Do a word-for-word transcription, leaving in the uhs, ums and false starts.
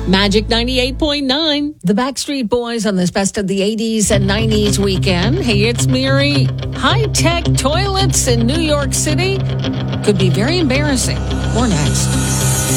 Magic ninety-eight point nine. The Backstreet Boys on this Best of the eighties and nineties weekend. Hey, it's Miri. High-tech toilets in New York City could be very embarrassing. More next.